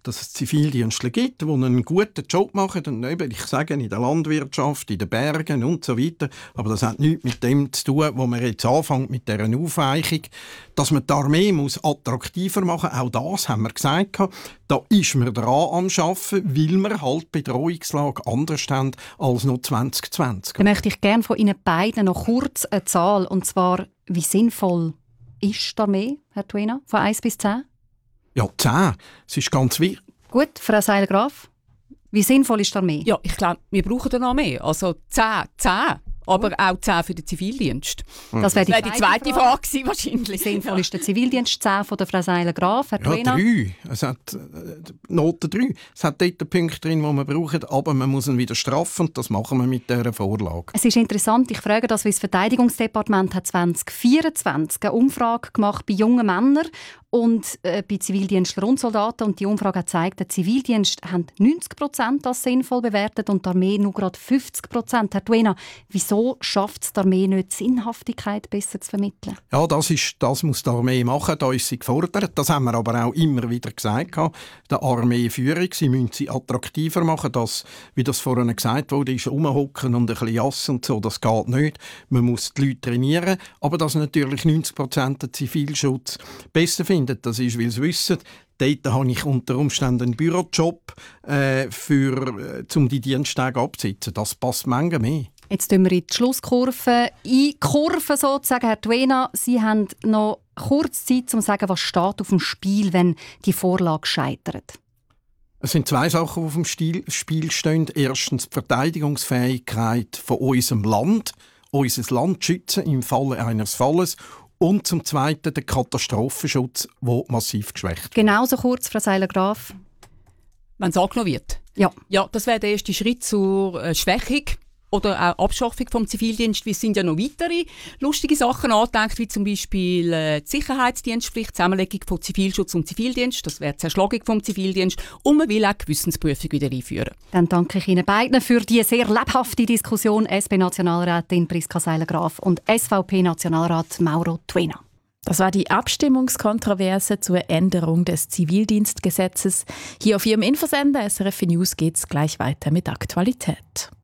dass es Zivildienstler gibt, die einen guten Job machen. Und eben, ich sage, in der Landwirtschaft, in den Bergen und so weiter. Aber das hat nichts mit dem zu tun, wo man jetzt anfängt mit dieser Aufweichung. Dass man die Armee muss attraktiver machen muss, auch das haben wir gesagt. Da ist man dran am Arbeiten, weil wir halt die Bedrohungslage anders haben als noch 2020. Dann möchte ich gerne von Ihnen beiden noch kurz eine Zahl, und zwar, wie sinnvoll ist die Armee, Herr Tuena, von 1 bis 10? Ja, 10. Es ist ganz wichtig. Gut, Frau Seiler-Graf, wie sinnvoll ist die Armee? Ja, ich glaube, wir brauchen eine Armee. Also 10. Aber auch 10 für den Zivildienst. Das wäre die zweite Frage gewesen, wahrscheinlich. Wie sinnvoll ist der Zivildienst? 10 von der Frau Seiler-Graf, Herr Tuena? 3. Es hat Note 3. Es hat dort Punkte drin, die man braucht, aber man muss ihn wieder straffen und das machen wir mit dieser Vorlage. Es ist interessant, ich frage das, weil das Verteidigungsdepartement hat 2024 eine Umfrage gemacht bei jungen Männern und bei Zivildienstlern und Soldaten. Und die Umfrage hat gezeigt, der Zivildienst haben 90% als sinnvoll bewertet und die Armee nur gerade 50%. Herr Tuena, wieso schafft es die Armee nicht, Sinnhaftigkeit besser zu vermitteln? Ja, das muss die Armee machen, da ist sie gefordert. Das haben wir aber auch immer wieder gesagt. Der Armeeführung, sie müssen sie attraktiver machen. Das, wie das vorhin gesagt wurde, ist rumhocken und ein bisschen jassen und so, das geht nicht. Man muss die Leute trainieren, aber dass natürlich 90% den Zivilschutz besser finden, das ist, weil sie wissen, dort habe ich unter Umständen einen Bürojob, um die Diensttage abzusitzen. Das passt manchmal mehr. Jetzt tun wir in die Schlusskurve einkurven sozusagen. Herr Tuena, Sie haben noch kurz Zeit, um zu sagen, was steht auf dem Spiel, wenn die Vorlage scheitert. Es sind 2 Sachen, die auf dem Spiel stehen. Erstens die Verteidigungsfähigkeit von unserem Land, unser Land schützen im Falle eines Falles. Und zum Zweiten der Katastrophenschutz, der massiv geschwächt wird. Genauso kurz, Frau Seiler-Graf. Wenn es angenommen wird? Ja. Ja, das wäre der erste Schritt zur Schwächung oder auch Abschaffung vom Zivildienst. Es sind ja noch weitere lustige Sachen angedacht, wie zum Beispiel die Sicherheitsdienstpflicht, Zusammenlegung von Zivilschutz und Zivildienst. Das wäre die Zerschlagung vom Zivildienst. Und man will auch Gewissensprüfung wieder einführen. Dann danke ich Ihnen beiden für die sehr lebhafte Diskussion. SP-Nationalrätin Priska Seiler-Graf und SVP-Nationalrat Mauro Tuena. Das war die Abstimmungskontroverse zur Änderung des Zivildienstgesetzes. Hier auf Ihrem Infosender SRF News geht es gleich weiter mit Aktualität.